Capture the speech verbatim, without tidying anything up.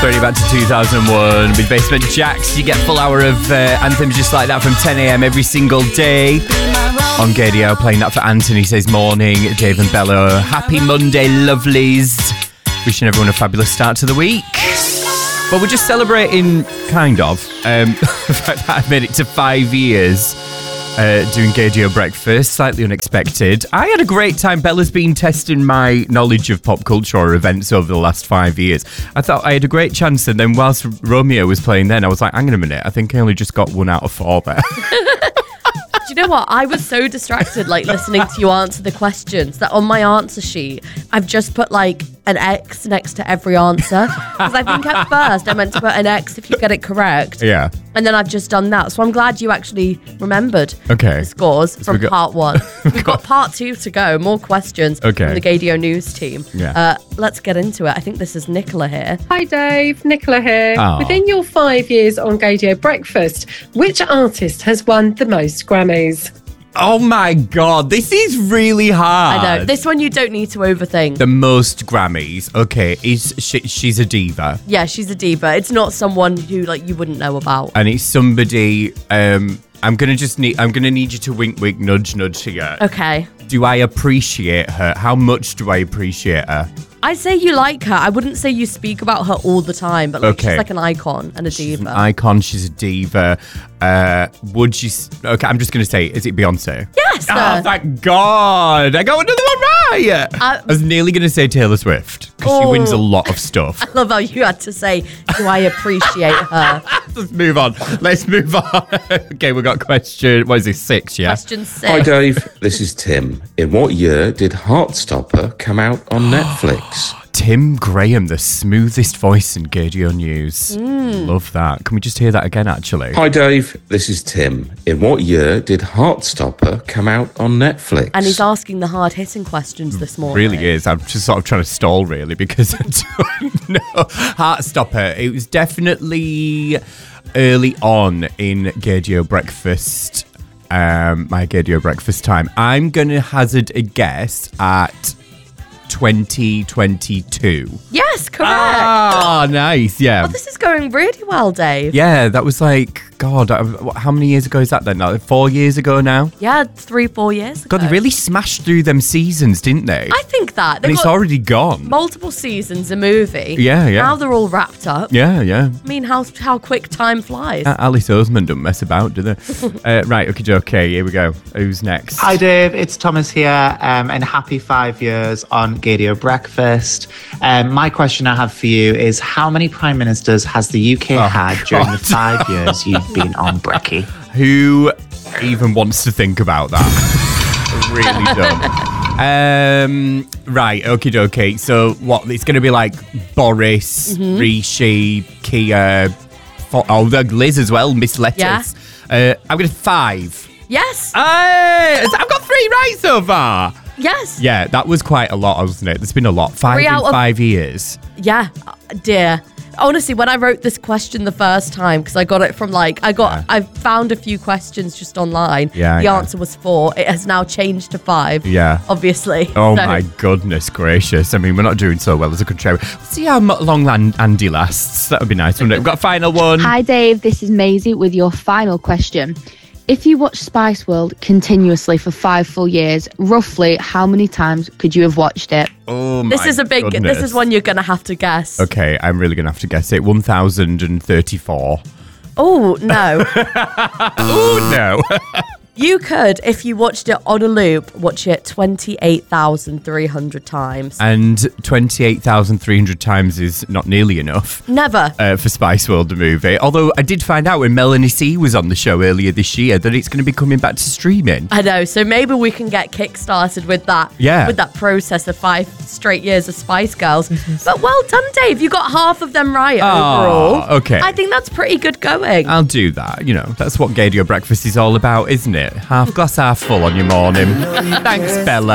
Throwing it back to two thousand one with Basement Jaxx. You get a full hour of uh, anthems just like that from ten a.m. every single day. On Gadio, playing that for Anthony Says Morning, Dave and Bella. Happy Monday, lovelies. Wishing everyone a fabulous start to the week. Well, we're just celebrating, kind of, um, the fact that I've made it to five years uh, doing Gadio Breakfast. Slightly unexpected. I had a great time. Bella's been testing my knowledge of pop culture or events over the last five years. I thought I had a great chance, and then whilst Romeo was playing then, I was like, hang on a minute, I think I only just got one out of four there. Do you know what? I was so distracted, like, listening to you answer the questions that on my answer sheet, I've just put, like, an X next to every answer. Because I think at first I meant to put an X if you get it correct. Yeah. And then I've just done that. So I'm glad you actually remembered okay. the scores so from got, part one. We've got part two to go. More questions okay. from the Gadio News team. Yeah. Uh, let's get into it. I think this is Nicola here. Hi, Dave. Nicola here. Oh. Within your five years on Gadio Breakfast, which artist has won the most Grammys? Oh my God, this is really hard. I know. This one you don't need to overthink. The most Grammys. Okay, is she, she's a diva. Yeah, she's a diva. It's not someone who like you wouldn't know about. And it's somebody, um, I'm gonna just need I'm gonna need you to wink wink nudge nudge here. Okay. Do I appreciate her? How much do I appreciate her? I'd say you like her. I wouldn't say you speak about her all the time, but like okay. she's like an icon and a she's diva. An icon, she's a diva. Uh, would you... Okay, I'm just going to say, is it Beyonce? Yes! Oh, thank God! I got another one right! Uh, I was nearly going to say Taylor Swift, because oh. she wins a lot of stuff. I love how you had to say, do I appreciate her? Let's move on. Let's move on. Okay, we've got question... What is this, six, yeah? Question six. Hi, Dave. This is Tim. In what year did Heartstopper come out on Netflix? Tim Graham, the smoothest voice in Gadio News. Mm. Love that. Can we just hear that again, actually? Hi, Dave. This is Tim. In what year did Heartstopper come out on Netflix? And he's asking the hard-hitting questions this morning. Really is. I'm just sort of trying to stall, really, because I don't know. Heartstopper. It was definitely early on in Gadio Breakfast, um, my Gadio Breakfast time. I'm going to hazard a guess at twenty twenty-two. Yes, correct. Ah, nice, yeah. Oh, this is going really well, Dave. Yeah, that was like, God, how many years ago is that then? Like four years ago now? Yeah, three, four years ago. God, they really smashed through them seasons, didn't they? I think that. And it's already gone. Multiple seasons, a movie. Yeah, yeah. Now they're all wrapped up. Yeah, yeah. I mean, how how quick time flies. Uh, Alice Oseman don't mess about, do they? uh, right, okay, okay, here we go. Who's next? Hi, Dave. It's Thomas here, um, and happy five years on Gadio Breakfast. Um, my question I have for you is, how many prime ministers has the U K oh, had God. during the five years you've been on Brekkie? Who even wants to think about that? Really don't. Um, right, okie dokie. So what? It's going to be like Boris, mm-hmm. Rishi, Kia, Fo- oh, Liz as well, Miss Lettuce. Yeah. Uh, I'm going to five. Yes. Hey, I've got three right so far. Yes. Yeah, that was quite a lot, wasn't it? There's been a lot. Five Three in out of- five years. Yeah, uh, dear. Honestly, when I wrote this question the first time, because I got it from like, I got, yeah. I found a few questions just online. Yeah, the yeah. answer was four. It has now changed to five. Yeah. Obviously. Oh so. my goodness gracious. I mean, we're not doing so well as a country. We'll see how long Andy lasts. That would be nice, wouldn't it? We've got a final one. Hi, Dave. This is Maisie with your final question. If you watched Spice World continuously for five full years, roughly how many times could you have watched it? Oh my This is a big, goodness. this is one you're going to have to guess. Okay, I'm really going to have to guess it. one thousand thirty-four. Oh, no. Oh, no. You could, if you watched it on a loop, watch it twenty-eight thousand three hundred times. And twenty-eight thousand three hundred times is not nearly enough. Never. Uh, for Spice World, the movie. Although I did find out when Melanie C was on the show earlier this year that it's going to be coming back to streaming. I know, so maybe we can get kick-started with that. Yeah. With that process of five straight years of Spice Girls. But well done, Dave. You got half of them right oh, overall. Okay. I think that's pretty good going. I'll do that. You know, that's what Gadio Breakfast is all about, isn't it? Half glass, half full on your morning. Thanks, Bella.